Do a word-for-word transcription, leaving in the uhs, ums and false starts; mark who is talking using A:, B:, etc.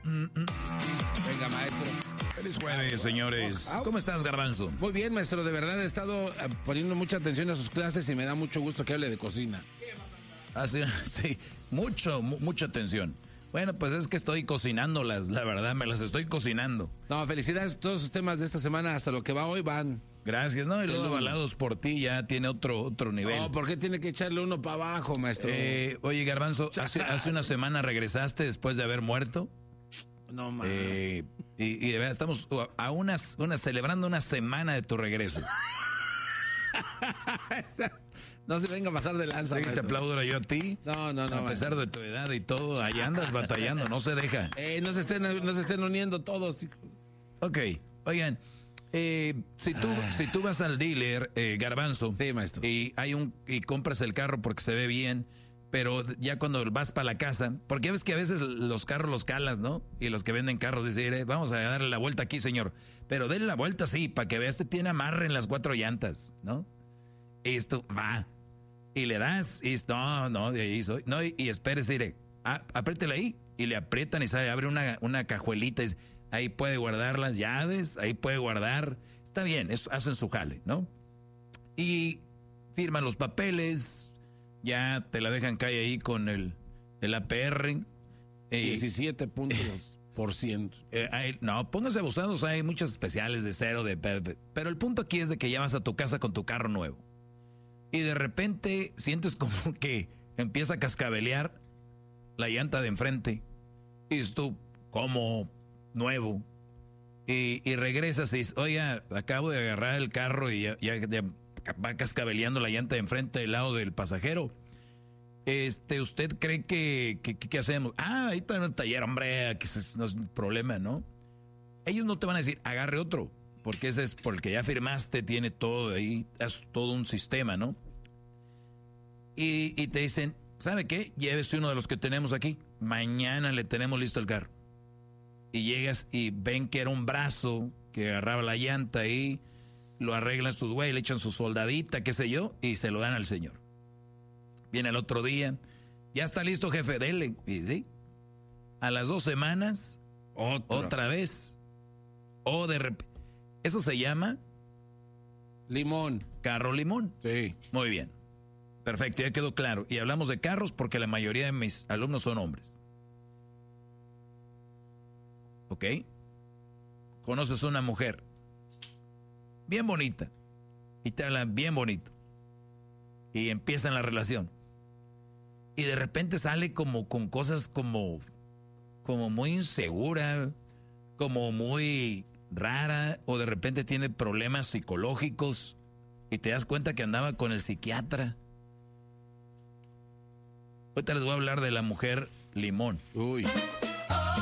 A: mm, mm. Venga, maestro.
B: Feliz jueves, señores. ¿Cómo estás, Garbanzo?
A: Muy bien, maestro. De verdad he estado poniendo mucha atención a sus clases y me da mucho gusto que hable de cocina.
B: Ah, sí, sí. Mucho, mu- mucha atención. Bueno, pues es que estoy cocinándolas, la verdad, me las estoy cocinando.
A: No, felicidades. Todos sus temas de esta semana, hasta lo que va hoy, van.
B: Gracias, ¿no? Y luego avalados por ti ya tiene otro, otro nivel.
A: No, ¿por qué tiene que echarle uno para abajo, maestro?
B: Eh, oye, Garbanzo, hace, hace una semana regresaste después de haber muerto.
A: No, mames.
B: Eh, y, y de verdad, estamos a unas, unas, celebrando una semana de tu regreso.
A: No se venga a pasar de lanza,
B: Sí, te aplaudo yo a ti.
A: No, no, no.
B: A pesar de tu edad y todo, ahí andas batallando, no se deja.
A: Eh, no se estén, no se estén uniendo todos.
B: Ok, oigan, eh, si tú, ah. si tú vas al dealer, eh, Garbanzo,
A: sí, maestro,
B: y hay un y compras el carro porque se ve bien, pero ya cuando vas para la casa, porque ves que a veces los carros los calas, ¿no? Y los que venden carros dicen, eh, vamos a darle la vuelta aquí, señor. Pero denle la vuelta, sí, para que veas que tiene amarre en las cuatro llantas, ¿no? Esto va. Y le das, y no, no, de ahí soy. No, y, y espérese, diré, ah, apriétele ahí. Y le aprietan y sale, abre una, una cajuelita. Y ahí puede guardar las llaves, ahí puede guardar. Está bien, eso hacen su jale, ¿no? Y firman los papeles. Ya te la dejan caer ahí con el, el A P R. Eh,
A: diecisiete puntos por ciento.
B: Eh, hay, no, pónganse abusados, hay muchas especiales de cero, de, de, pero el punto aquí es de que ya vas a tu casa con tu carro nuevo. Y de repente sientes como que empieza a cascabelear la llanta de enfrente. Y dices tú, como nuevo. Y, y regresas y dices, oye, acabo de agarrar el carro y ya, ya, ya va cascabeleando la llanta de enfrente del lado del pasajero. Este, ¿usted cree que, que, que, que hacemos? Ah, ahí está en el taller, hombre, que no es un problema, ¿no? Ellos no te van a decir, agarre otro, porque ese es porque ya firmaste, tiene todo ahí, es todo un sistema, ¿no? Y, y te dicen, ¿sabe qué? Llévese uno de los que tenemos aquí, mañana le tenemos listo el carro. Y llegas y ven que era un brazo que agarraba la llanta ahí, lo arreglan estos güeyes, le echan su soldadita, qué sé yo, y se lo dan al señor. Viene el otro día, ya está listo, jefe, dele. Y sí, a las dos semanas, Otro. otra vez, o de repente. Eso se llama
A: limón.
B: Carro limón.
A: Sí.
B: Muy bien. Perfecto, ya quedó claro. Y hablamos de carros porque la mayoría de mis alumnos son hombres. ¿Ok? Conoces a una mujer bien bonita y te hablan bien bonito y empiezan la relación y de repente sale como con cosas como como muy insegura, como muy rara, o de repente tiene problemas psicológicos y te das cuenta que andaba con el psiquiatra. Ahorita les voy a hablar de la mujer limón.
A: Uy.